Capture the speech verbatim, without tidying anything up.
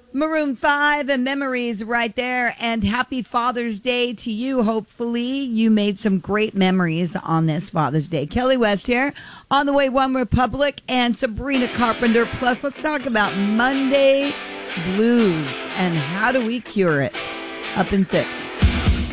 Maroon five and Memories right there. And happy Father's Day to you. Hopefully you made some great memories on this Father's Day. Kelly West here on the way, One Republic and Sabrina Carpenter. Plus, let's talk about Monday blues and how do we cure it. Up in six.